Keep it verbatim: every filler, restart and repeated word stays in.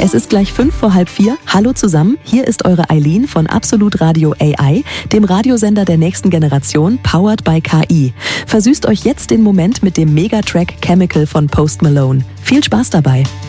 Es ist gleich fünf vor halb vier. Hallo zusammen, hier ist eure Eileen von Absolut Radio A I, dem Radiosender der nächsten Generation, powered by K I. Versüßt euch jetzt den Moment mit dem Megatrack Chemical von Post Malone. Viel Spaß dabei.